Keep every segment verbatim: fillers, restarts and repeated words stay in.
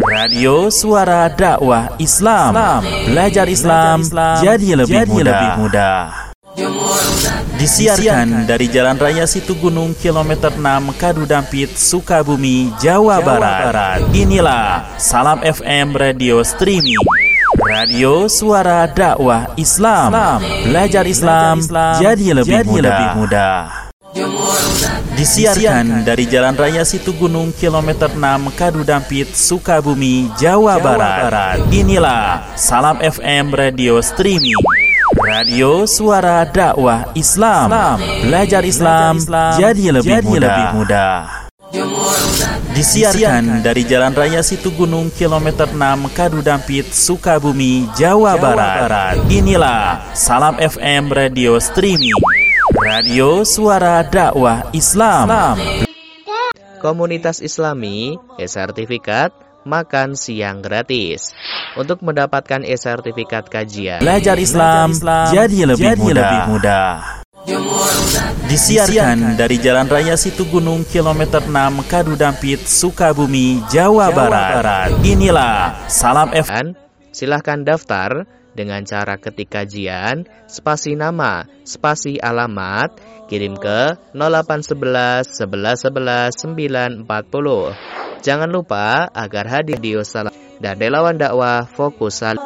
Radio Suara Dakwah Islam. Belajar Islam jadi lebih mudah. Disiarkan dari Jalan Raya Situgunung kilometer enam Kadudampit, Sukabumi, Jawa Barat. Inilah Salam F M Radio Streaming, Radio Suara Dakwah Islam. Belajar Islam jadi lebih mudah. Disiarkan dari Jalan Raya Situgunung kilometer enam Kadudampit, Sukabumi, Jawa Barat. Inilah Salam F M Radio Streaming, Radio Suara Dakwah Islam. Belajar Islam jadi lebih mudah. Disiarkan dari Jalan Raya Situgunung kilometer enam Kadudampit, Sukabumi, Jawa Barat. Inilah Salam F M Radio Streaming, Radio Suara Dakwah Islam. Komunitas Islami e-sertifikat makan siang gratis. Untuk mendapatkan e-sertifikat kajian Belajar Islam jadi lebih mudah. Disiarkan dari Jalan Raya Situgunung kilometer enam Kadudampit, Sukabumi, Jawa Barat. Inilah Salam F M. Silahkan daftar dengan cara ketik kajian, spasi nama, spasi alamat, kirim ke nol delapan satu satu sebelas sebelas sembilan empat nol. Jangan lupa agar hadir di Salam dan relawan dakwah fokus salam.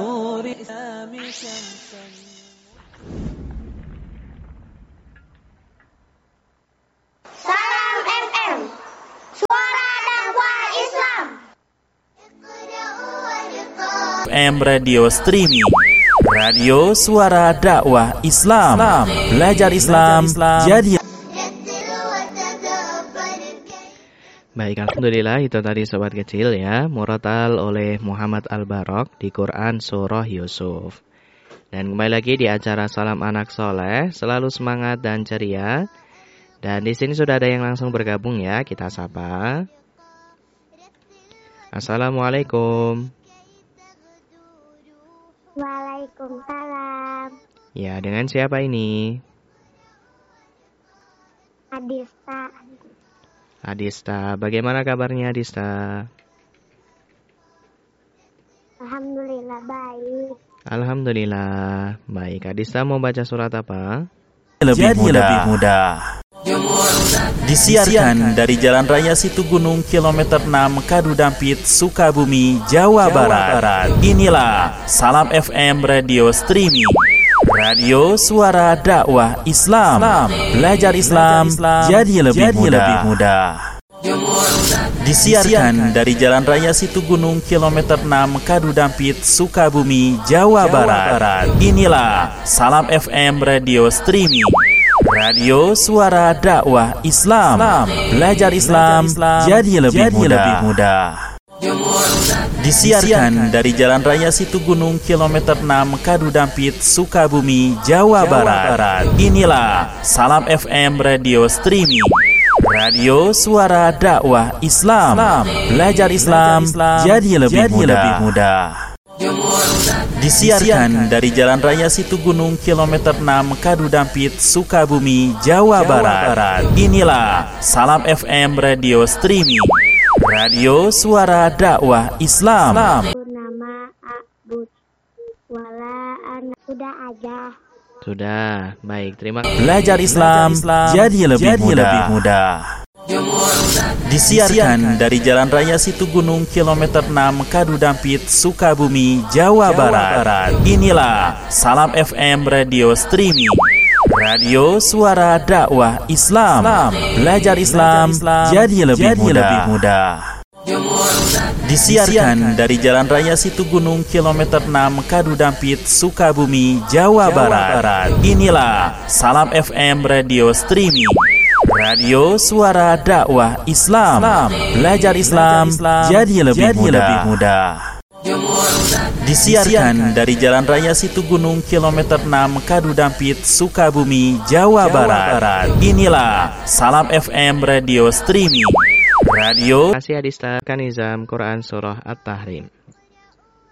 Salam F M, Suara Dakwah Islam. F M Radio Streaming, Radio Suara Dakwah Islam. Belajar Islam jadi. Baik, alhamdulillah itu tadi sobat kecil ya, murotal oleh Muhammad Al-Barok di Quran Surah Yusuf. Dan kembali lagi di acara Salam Anak Soleh, selalu semangat dan ceria. Dan di sini sudah ada yang langsung bergabung ya, kita sapa. Assalamualaikum. Waalaikumsalam. Ya, dengan siapa ini? Adista. Adista, bagaimana kabarnya Adista? Alhamdulillah baik. Alhamdulillah baik. Adista mau baca surat apa? Lebih mudah. Disiarkan dari Jalan Raya Situgunung kilometer enam Kadudampit, Sukabumi, Jawa Barat. Inilah Salam F M Radio Streaming, Radio Suara Dakwah Islam. Belajar Islam jadi lebih mudah. Disiarkan dari Jalan Raya Situgunung kilometer enam Kadudampit, Sukabumi, Jawa Barat. Inilah Salam F M Radio Streaming, Radio Suara Dakwah Islam. Belajar Islam jadi lebih mudah. Disiarkan dari Jalan Raya Situgunung kilometer enam Kadudampit, Sukabumi, Jawa Barat. Inilah Salam F M Radio Streaming, Radio Suara Dakwah Islam. Belajar Islam jadi lebih mudah. Disiarkan dari Jalan Raya Situgunung kilometer enam Kadudampit, Sukabumi, Jawa Barat. Inilah Salam F M Radio Streaming, Radio Suara Dakwah Islam. Nama Abu Wala anak sudah aja. Sudah, baik, terima kasih. Belajar Islam jadi lebih mudah. Disiarkan dari Jalan Raya Situgunung kilometer enam Kadudampit, Sukabumi, Jawa Barat. Inilah Salam F M Radio Streaming, Radio Suara Dakwah Islam. Belajar Islam jadi lebih mudah. Disiarkan dari Jalan Raya Situgunung kilometer enam Kadudampit, Sukabumi, Jawa Barat. Inilah Salam F M Radio Streaming, Radio Suara Dakwah Islam. Belajar Islam jadi lebih mudah. Disiarkan dari Jalan Raya Situgunung kilometer enam Kadudampit, Sukabumi, Jawa Barat. Inilah Salam F M Radio Streaming, Radio. Terima kasih Adista Kanizam Quran Surah At-Tahrim.